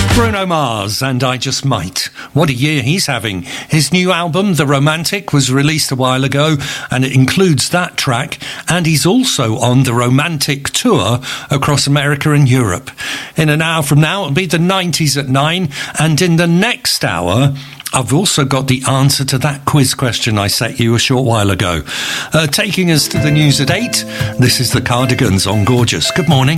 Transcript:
Bruno Mars and I Just Might. What a year he's having. His new album, The Romantic, was released a while ago and it includes that track, and he's also on the Romantic tour across America and Europe. In an hour from now, it'll be the 90s at 9, and in the next hour, I've also got the answer to that quiz question I set you a short while ago. Taking us to the news at 8, this is the Cardigans on Gorgeous. Good morning.